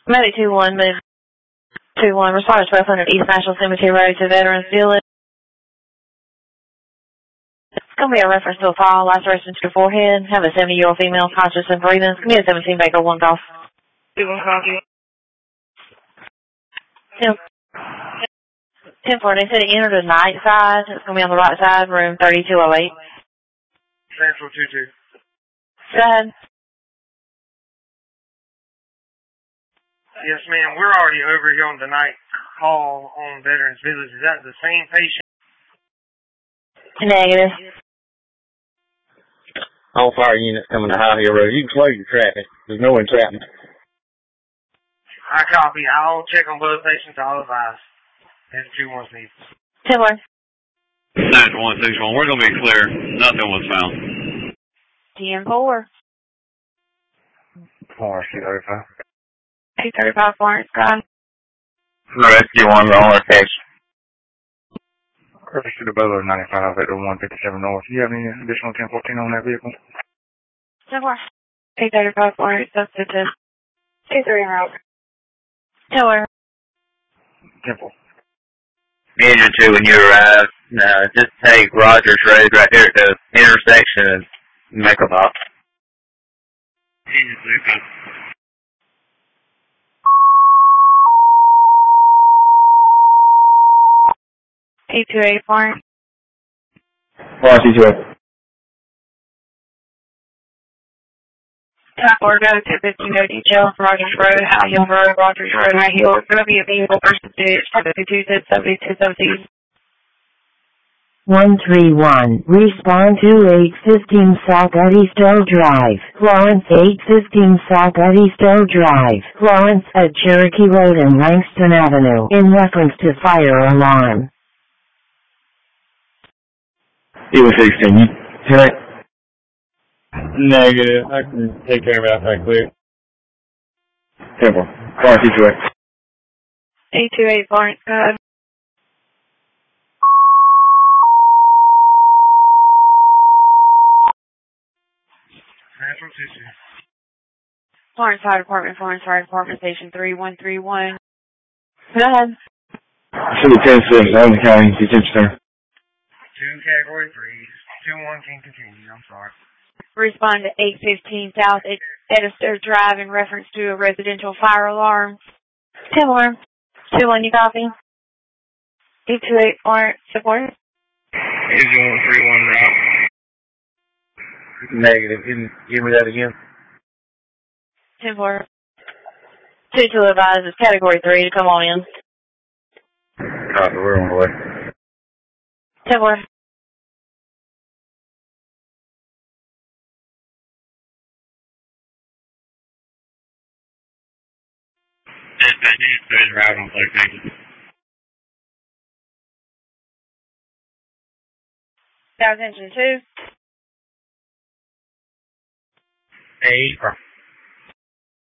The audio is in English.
Medic 2-1, move 2-1, respond to 1200 East National Cemetery Road to Veterans Village. It's going to be a reference to a fall, laceration to the forehead. Have a 70-year-old female conscious and breathing. It's going to be a 17 Baker 1 golf. 2-1 copy. 10-4, they said he entered the night side. It's going to be on the right side, room 3208. Central 2-2. Go ahead. Yes, ma'am. We're already over here on the night call on Veterans Village. Is that the same patient? Negative. All fire units coming to High Hill Road. You can slow your traffic. There's no entrapment. I copy. I'll check on both patients. I'll advise. And 2-1, please. 10-1. 9-1-6-1. We're going to be clear. Nothing was found. 10-4. Florence 235. 235 Florence, gone. No, Rescue 1, wrong location. Curtis to the Butler 95 at the 157 North. Do you have any additional 1014 on that vehicle? 10-4. 835 Florence, up to 2-3 en route. 10-4. 10-4. Engine 2, when you arrive, just take Rogers Road right there at the intersection and make a box. Engine 2, copy. T28 Florence. Florence 228. Top order go to 15 no detail, Rogers Road, High Hill Road, Rogers Road, High Hill. It's going to be a vehicle versus ditch, 72-72-70. 131. Respond to 815 South Eddystone Drive. Florence 815 South Eddystone Drive. Florence at Cherokee Road and Langston Avenue. In reference to fire alarm. It was 16. You hear it? Negative. I can take care of it after I clear. 10-4. Florence 228. 828 Florence, go ahead. Central 2-2. Florence Fire Department, Station 3131. Go ahead. City 10-6, Owen County, Detention Center. 2 Category 3. 2-1 can continue. I'm sorry. Respond to 815 South Edister Drive in reference to a residential fire alarm. 10-1. 2-1, you copy? 828 Florence, support. Engine 131 route. Negative. Give me that again. 10-4. 2-2 advises Category 3 to come on in. Copy, we're on the way. 10-4. There's route on location. South Engine 2. 8.